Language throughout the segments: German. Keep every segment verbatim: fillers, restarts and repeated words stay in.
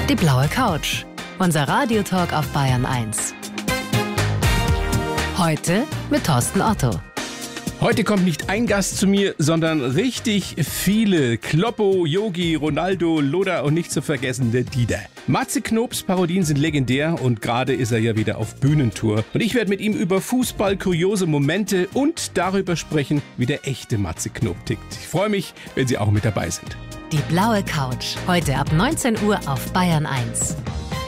Die blaue Couch. Unser Radiotalk auf Bayern eins. Heute mit Thorsten Otto. Heute kommt nicht ein Gast zu mir, sondern richtig viele. Kloppo, Yogi, Ronaldo, Loda und nicht zu vergessen der Dieter. Matze Knobs Parodien sind legendär und gerade ist er ja wieder auf Bühnentour. Und ich werde mit ihm über Fußball, kuriose Momente und darüber sprechen, wie der echte Matze Knob tickt. Ich freue mich, wenn Sie auch mit dabei sind. Die blaue Couch. Heute ab neunzehn Uhr auf Bayern eins.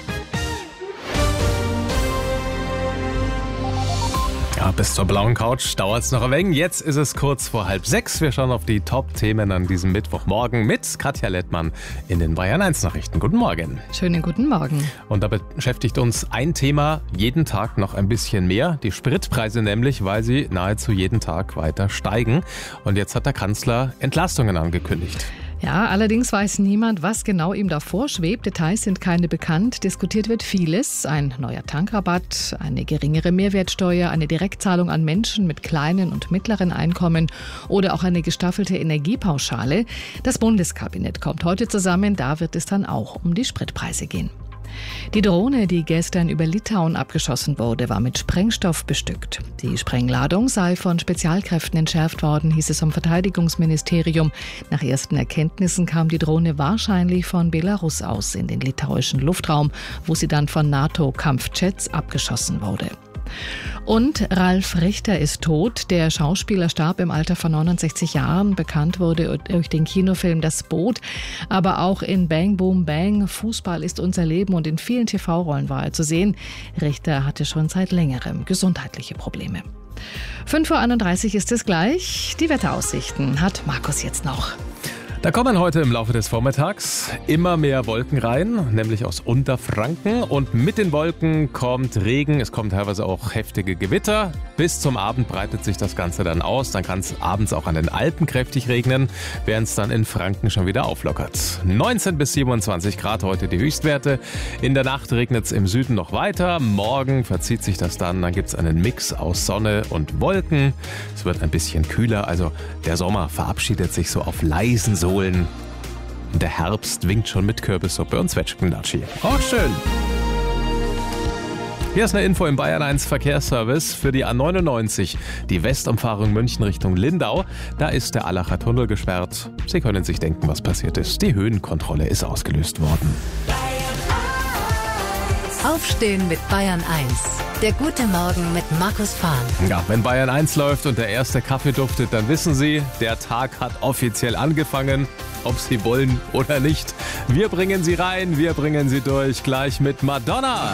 Ja, bis zur blauen Couch dauert es noch ein wenig. Jetzt ist es kurz vor halb sechs. Wir schauen auf die Top-Themen an diesem Mittwochmorgen mit Katja Lettmann in den Bayern eins Nachrichten. Guten Morgen. Schönen guten Morgen. Und da beschäftigt uns ein Thema jeden Tag noch ein bisschen mehr. Die Spritpreise nämlich, weil sie nahezu jeden Tag weiter steigen. Und jetzt hat der Kanzler Entlastungen angekündigt. Ja, allerdings weiß niemand, was genau ihm davor schwebt. Details sind keine bekannt. Diskutiert wird vieles. Ein neuer Tankrabatt, eine geringere Mehrwertsteuer, eine Direktzahlung an Menschen mit kleinen und mittleren Einkommen oder auch eine gestaffelte Energiepauschale. Das Bundeskabinett kommt heute zusammen. Da wird es dann auch um die Spritpreise gehen. Die Drohne, die gestern über Litauen abgeschossen wurde, war mit Sprengstoff bestückt. Die Sprengladung sei von Spezialkräften entschärft worden, hieß es vom Verteidigungsministerium. Nach ersten Erkenntnissen kam die Drohne wahrscheinlich von Belarus aus in den litauischen Luftraum, wo sie dann von NATO-Kampfjets abgeschossen wurde. Und Ralf Richter ist tot. Der Schauspieler starb im Alter von neunundsechzig Jahren. Bekannt wurde durch den Kinofilm Das Boot, aber auch in Bang Boom Bang, Fußball ist unser Leben und in vielen T V-Rollen war er zu sehen. Richter hatte schon seit längerem gesundheitliche Probleme. fünf Uhr einunddreißig ist es gleich. Die Wetteraussichten hat Markus jetzt noch. Da kommen heute im Laufe des Vormittags immer mehr Wolken rein, nämlich aus Unterfranken. Und mit den Wolken kommt Regen, es kommen teilweise auch heftige Gewitter. Bis zum Abend breitet sich das Ganze dann aus. Dann kann es abends auch an den Alpen kräftig regnen, während es dann in Franken schon wieder auflockert. neunzehn bis siebenundzwanzig Grad heute die Höchstwerte. In der Nacht regnet es im Süden noch weiter. Morgen verzieht sich das dann. Dann gibt es einen Mix aus Sonne und Wolken. Es wird ein bisschen kühler. Also der Sommer verabschiedet sich so auf leisen Sohlen. Der Herbst winkt schon mit Kürbissuppe und Zwetschgendatschi. Auch schön. Hier ist eine Info im Bayern eins Verkehrsservice für die A neunundneunzig, die Westumfahrung München Richtung Lindau. Da ist der Allacher Tunnel gesperrt. Sie können sich denken, was passiert ist. Die Höhenkontrolle ist ausgelöst worden. Aufstehen mit Bayern eins. Der gute Morgen mit Markus Fahn. Ja, wenn Bayern eins läuft und der erste Kaffee duftet, dann wissen Sie, der Tag hat offiziell angefangen, ob Sie wollen oder nicht. Wir bringen Sie rein, wir bringen Sie durch, gleich mit Madonna.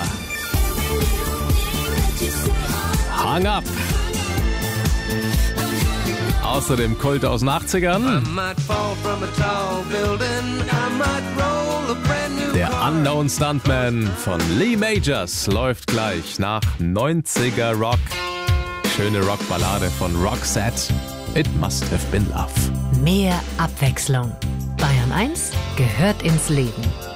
Hang up. Außerdem Kult aus den achtzigern. Der Unknown Stuntman von Lee Majors läuft gleich nach neunziger Rock. Schöne Rockballade von Roxette. It must have been love. Mehr Abwechslung. Bayern eins gehört ins Leben.